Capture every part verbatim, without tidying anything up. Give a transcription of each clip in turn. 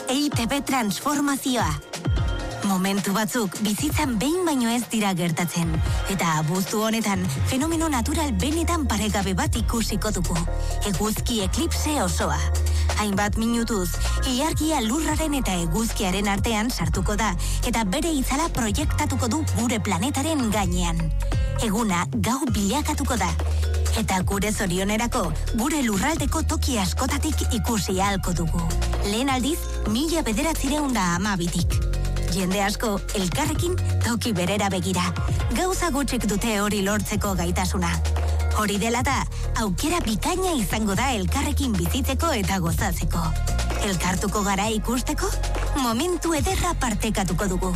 E I T B transformazioa. Momentu batzuk bizitzan behin baino ez dira gertatzen. Eta abuztu honetan, fenomeno natural benetan paregabe bat ikusiko dugu. Eguzki eklipse osoa. Hainbat minutuz, ilargia lurraren eta eguzkiaren artean sartuko da, eta bere itzala proiektatuko du gure planetaren gainean. Eguna gau bilakatuko da. Eta gure zorionerako, gure lurraldeko toki askotatik ikusi ahalko dugu. Lehen aldiz, mila bederatzireun da hamabitik. Jende asko, elkarrekin toki berera begira. Gauza gutxik dute hori lortzeko gaitasuna. Hori dela da, aukera bikaina izango da elkarrekin bizitzeko eta gozatzeko. Elkartuko gara ikusteko, momentu ederra partekatuko dugu.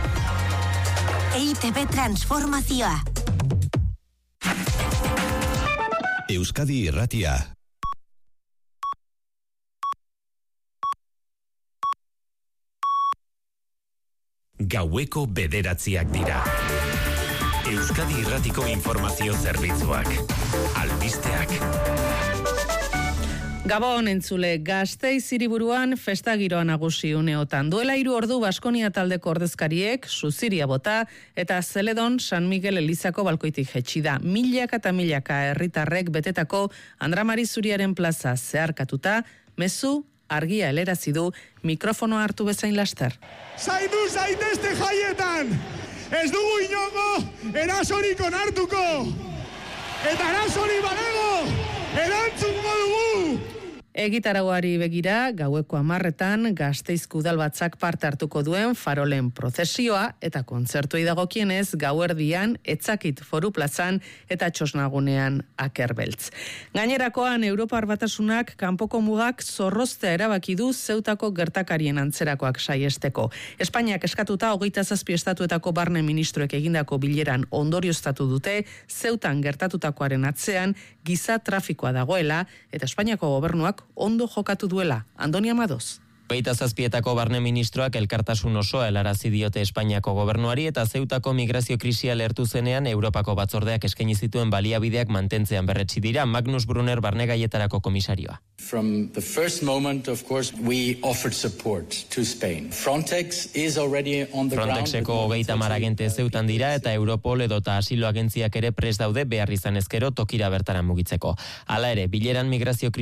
E I T B transformazioa. Euskadi Irratia. Gaueko bederatziak dira. Euskadi Irratiko informazio zerbitzuak. Albisteak. Gabon entzule, Gasteiz hiriburuan festa giroa nagusi uneotan. Duela hiru ordu Baskonia taldeko ordezkariek, Suziria bota eta Zeledon San Miguel Elizako balkoitik jetxi da. Milaka eta milaka herritarrek betetako Andramari Zuriaren plaza zeharkatuta, mezu argia helerazi du mikrofonoa hartu bezain laster. Zaindu zaitezte jaietan! Ez dugu inongo erasorik onartuko! Eta erasori balego! Erantzungo dugu! Egitarauari begira, gaueko hamarretan Gasteizko udalbatzak parte hartuko duen farolen prozesioa eta kontzertuei dagokienez gauerdian Etzakit Foru Plazan eta Txosnagunean Akerbeltz. Gainerakoan Europar Batasunak kanpoko mugak zorroztea erabaki du Zeutako gertakarien antzerakoak saiesteko. Espainiak eskatuta hogeita zazpi estatuetako barne ministroek egindako bileran ondorioztatu dute Zeutan gertatutakoaren atzean giza trafikoa dagoela eta Espainiako gobernuak ondo jokatu duela. Andoni Amadoz. Hogeita zazpietako barne ministroak elkartasun osoa helarazi diote Espainiako gobernuari eta Zeutako migrazio krisia lehertu zenean Europako batzordeak eskaini zituen baliabideak mantentzean berretsi dira. Magnus Brunner barnegaietarako komisarioa. From the first moment, of course, we offered support to Spain. Frontex is already on the ground. Frontexeko hogeita hamar agente Zeutan dira eta Europol edota asilo agentziak ere prest daude behar izan ezkero tokira bertara mugitzeko. Hala ere, bileran migrazio